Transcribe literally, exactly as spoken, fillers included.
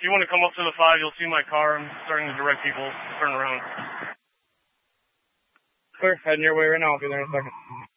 If you want to come up to the five, you'll see my car. I'm starting to direct people to turn around. Clear, heading your way right now. I'll be there in a second.